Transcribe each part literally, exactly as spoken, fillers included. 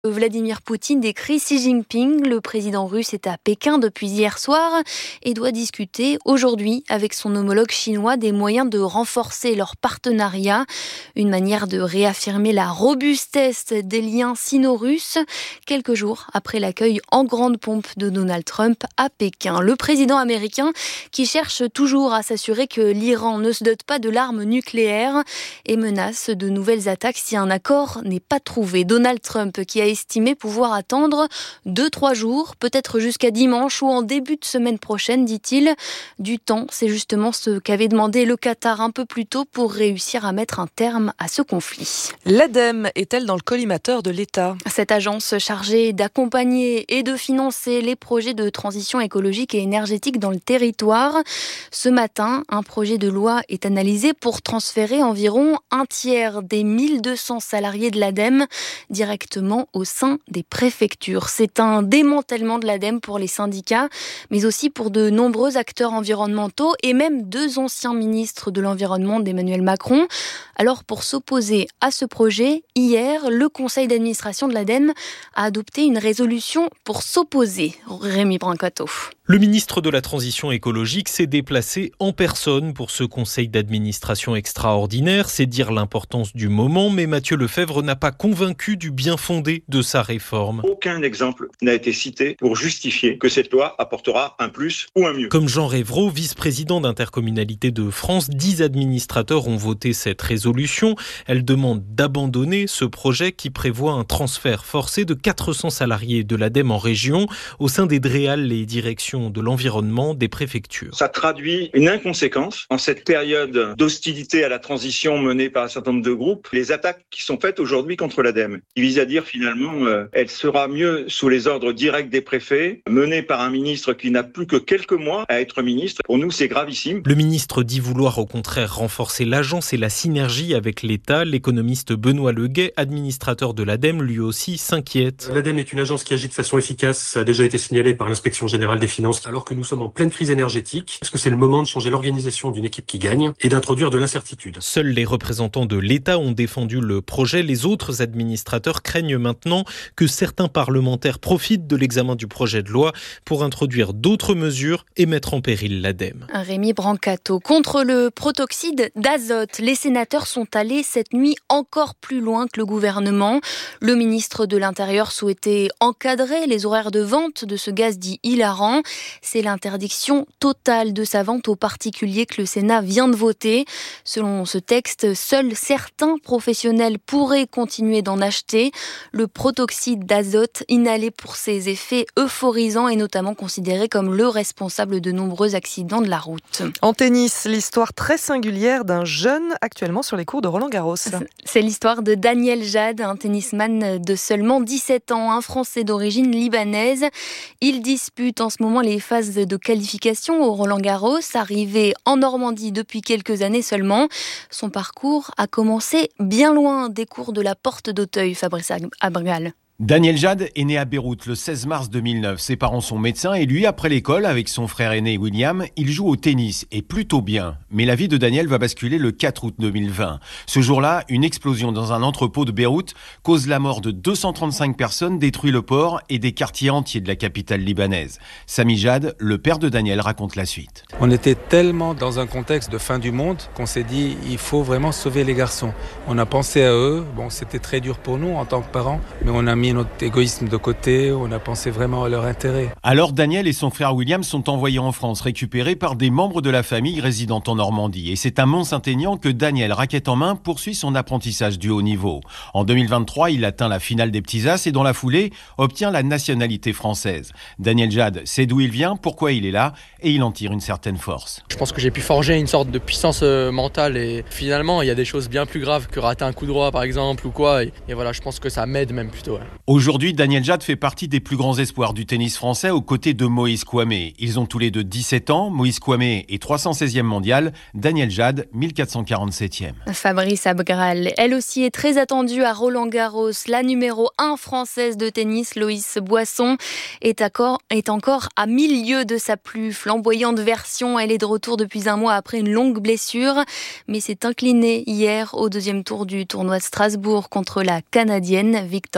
Vladimir Poutine décrit Xi Jinping. Le président russe est à Pékin depuis hier soir et doit discuter aujourd'hui avec son homologue chinois des moyens de renforcer leur partenariat. Une manière de réaffirmer la robustesse des liens sino-russes quelques jours après l'accueil en grande pompe de Donald Trump à Pékin. Le président américain qui cherche toujours à s'assurer que l'Iran ne se dote pas de l'arme nucléaire et menace de nouvelles attaques si un accord n'est pas trouvé. Donald Trump qui a estimé pouvoir attendre deux trois jours, peut-être jusqu'à dimanche ou en début de semaine prochaine, dit-il. Du temps, c'est justement ce qu'avait demandé le Qatar un peu plus tôt pour réussir à mettre un terme à ce conflit. L'ADEME est-elle dans le collimateur de l'État ? Cette agence chargée d'accompagner et de financer les projets de transition écologique et énergétique dans le territoire. Ce matin, un projet de loi est analysé pour transférer environ un tiers des mille deux cents salariés de l'ADEME directement au sein des préfectures. C'est un démantèlement de l'ADEME pour les syndicats, mais aussi pour de nombreux acteurs environnementaux et même deux anciens ministres de l'Environnement d'Emmanuel Macron. Alors, pour s'opposer à ce projet, hier, le conseil d'administration de l'ADEME a adopté une résolution pour s'opposer. Rémi Brancato. Le ministre de la Transition écologique s'est déplacé en personne pour ce conseil d'administration extraordinaire. C'est dire l'importance du moment, mais Mathieu Lefebvre n'a pas convaincu du bien fondé de sa réforme. Aucun exemple n'a été cité pour justifier que cette loi apportera un plus ou un mieux. Comme Jean Réveraud, vice-président d'Intercommunalité de France, dix administrateurs ont voté cette résolution. Elle demande d'abandonner ce projet qui prévoit un transfert forcé de quatre cents salariés de l'ADEME en région au sein des DREAL, les directions de l'environnement des préfectures. Ça traduit une inconséquence en cette période d'hostilité à la transition menée par un certain nombre de groupes. Les attaques qui sont faites aujourd'hui contre l'ADEME, qui visent à dire finalement euh, elle sera mieux sous les ordres directs des préfets, menée par un ministre qui n'a plus que quelques mois à être ministre. Pour nous, c'est gravissime. Le ministre dit vouloir au contraire renforcer l'agence et la synergie avec l'État. L'économiste Benoît Leguet, administrateur de l'ADEME, lui aussi s'inquiète. L'ADEME est une agence qui agit de façon efficace. Ça a déjà été signalé par l'Inspection générale des finances. Alors que nous sommes en pleine crise énergétique, est-ce que c'est le moment de changer l'organisation d'une équipe qui gagne et d'introduire de l'incertitude ? Seuls les représentants de l'État ont défendu le projet. Les autres administrateurs craignent maintenant que certains parlementaires profitent de l'examen du projet de loi pour introduire d'autres mesures et mettre en péril l'ADEME. Rémi Brancato. Contre le protoxyde d'azote, les sénateurs sont allés cette nuit encore plus loin que le gouvernement. Le ministre de l'Intérieur souhaitait encadrer les horaires de vente de ce gaz dit hilarant. C'est l'interdiction totale de sa vente aux particuliers que le Sénat vient de voter. Selon ce texte, seuls certains professionnels pourraient continuer d'en acheter. Le protoxyde d'azote, inhalé pour ses effets euphorisants, est notamment considéré comme le responsable de nombreux accidents de la route. En tennis, l'histoire très singulière d'un jeune actuellement sur les cours de Roland-Garros. C'est l'histoire de Daniel Jad, un tennisman de seulement dix-sept ans, un Français d'origine libanaise. Il dispute en ce moment les phases de qualification au Roland-Garros, arrivé en Normandie depuis quelques années seulement. Son parcours a commencé bien loin des cours de la Porte d'Auteuil, Fabrice Abgal. Daniel Jad est né à Beyrouth le seize mars deux mille neuf. Ses parents sont médecins et lui, après l'école, avec son frère aîné William, il joue au tennis et plutôt bien. Mais la vie de Daniel va basculer le quatre août deux mille vingt. Ce jour-là, une explosion dans un entrepôt de Beyrouth cause la mort de deux cent trente-cinq personnes, détruit le port et des quartiers entiers de la capitale libanaise. Sami Jad, le père de Daniel, raconte la suite. On était tellement dans un contexte de fin du monde qu'on s'est dit il faut vraiment sauver les garçons. On a pensé à eux. Bon, c'était très dur pour nous en tant que parents, mais on a mis notre égoïsme de côté, on a pensé vraiment à leur intérêt. Alors Daniel et son frère William sont envoyés en France, récupérés par des membres de la famille résidant en Normandie. Et c'est à Mont-Saint-Aignan que Daniel, raquette en main, poursuit son apprentissage du haut niveau. En deux mille vingt-trois, il atteint la finale des petits as et dans la foulée, obtient la nationalité française. Daniel Jad sait d'où il vient, pourquoi il est là, et il en tire une certaine force. Je pense que j'ai pu forger une sorte de puissance mentale et finalement, il y a des choses bien plus graves que rater un coup droit par exemple ou quoi. Et, et voilà, je pense que ça m'aide même plutôt. Ouais. Aujourd'hui, Daniel Jad fait partie des plus grands espoirs du tennis français aux côtés de Moïse Kouamé. Ils ont tous les deux dix-sept ans. Moïse Kouamé est trois cent seizième mondial. Daniel Jad, mille quatre cent quarante-septième. Fabrice Abgral. Elle aussi est très attendue à Roland-Garros. La numéro un française de tennis, Loïs Boisson, est, accord, est encore à mille lieues de sa plus flamboyante version. Elle est de retour depuis un mois après une longue blessure, mais s'est inclinée hier au deuxième tour du tournoi de Strasbourg contre la Canadienne Victoria Mgoni.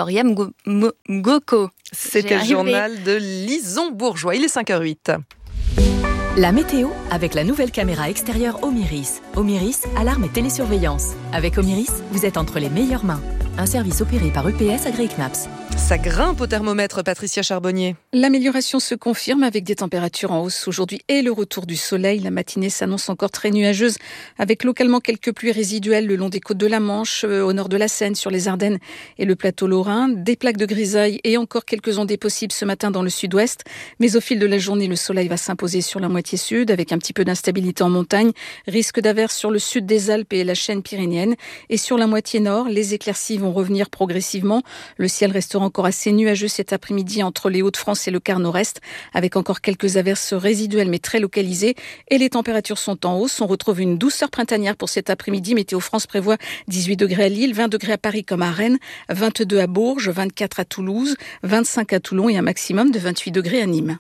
Goko. C'était le journal de Lison Bourgeois. Il est cinq heures huit. La météo avec la nouvelle caméra extérieure Omiris. Omiris, alarme et télésurveillance. Avec Omiris, vous êtes entre les meilleures mains. Un service opéré par U P S AgriKnaps. Ça grimpe au thermomètre, Patricia Charbonnier. L'amélioration se confirme avec des températures en hausse aujourd'hui et le retour du soleil. La matinée s'annonce encore très nuageuse avec localement quelques pluies résiduelles le long des côtes de la Manche, au nord de la Seine, sur les Ardennes et le plateau lorrain. Des plaques de grisaille et encore quelques ondées possibles ce matin dans le sud-ouest. Mais au fil de la journée, le soleil va s'imposer sur la moitié sud avec un petit peu d'instabilité en montagne. Risque d'averses sur le sud des Alpes et la chaîne pyrénéenne. Et sur la moitié nord, les éclaircies vont revenir progressivement. Le ciel restera encore assez nuageux cet après-midi entre les Hauts-de-France et le quart nord-est, avec encore quelques averses résiduelles mais très localisées. Et les températures sont en hausse. On retrouve une douceur printanière pour cet après-midi. Météo France prévoit dix-huit degrés à Lille, vingt degrés à Paris comme à Rennes, vingt-deux à Bourges, vingt-quatre à Toulouse, vingt-cinq à Toulon et un maximum de vingt-huit degrés à Nîmes.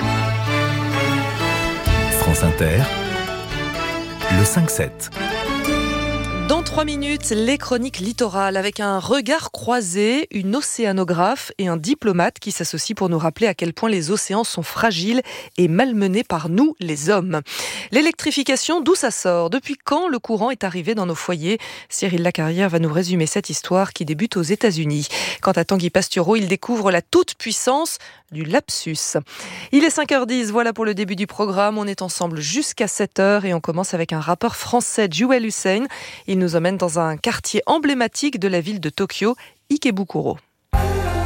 France Inter, le cinq sept. Dans trois minutes, les chroniques littorales avec un regard croisé, une océanographe et un diplomate qui s'associent pour nous rappeler à quel point les océans sont fragiles et malmenés par nous, les hommes. L'électrification, d'où ça sort ? Depuis quand le courant est arrivé dans nos foyers ? Cyril Lacarrière va nous résumer cette histoire qui débute aux États-Unis. Quant à Tanguy Pastureau, il découvre la toute-puissance du lapsus. Il est cinq heures dix, voilà pour le début du programme. On est ensemble jusqu'à sept heures et on commence avec un rappeur français, Jewel Hussein. Il nous emmène dans un quartier emblématique de la ville de Tokyo, Ikebukuro.